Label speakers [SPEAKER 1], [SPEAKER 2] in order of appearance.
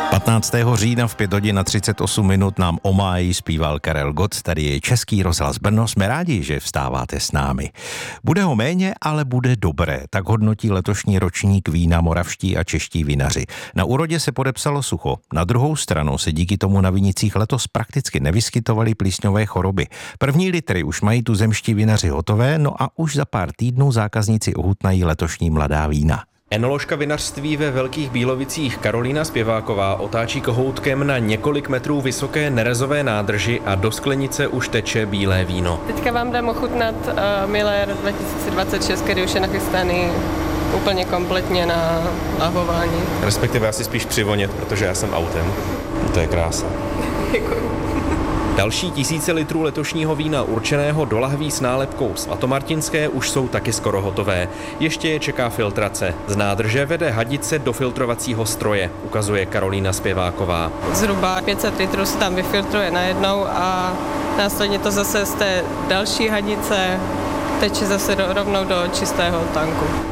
[SPEAKER 1] 15. října v 5 hodin a 38 minut nám o máji zpíval Karel Gott, tady je Český rozhlas Brno, jsme rádi, že vstáváte s námi. Bude ho méně, ale bude dobré, tak hodnotí letošní ročník vína moravští a čeští vinaři. Na úrodě se podepsalo sucho, na druhou stranu se díky tomu na vinicích letos prakticky nevyskytovaly plísňové choroby. První litry už mají tuzemští vinaři hotové, no a už za pár týdnů zákazníci ochutnají letošní mladá vína.
[SPEAKER 2] Enoložka vinařství ve Velkých Bílovicích Karolína Zpěváková otáčí kohoutkem na několik metrů vysoké nerezové nádrži a do sklenice už teče bílé víno.
[SPEAKER 3] Teďka vám dám ochutnat Miller 2026, který už je nachystaný úplně kompletně na lahování.
[SPEAKER 2] Respektive asi spíš přivonět, protože já jsem autem. To je krása.
[SPEAKER 3] Děkuji.
[SPEAKER 2] Další tisíce litrů letošního vína určeného do lahví s nálepkou svatomartinské už jsou taky skoro hotové. Ještě je čeká filtrace. Z nádrže vede hadice do filtrovacího stroje, ukazuje Karolína Zpěváková.
[SPEAKER 3] Zhruba 500 litrů se tam vyfiltruje najednou a následně to zase z té další hadice teče zase rovnou do čistého tanku.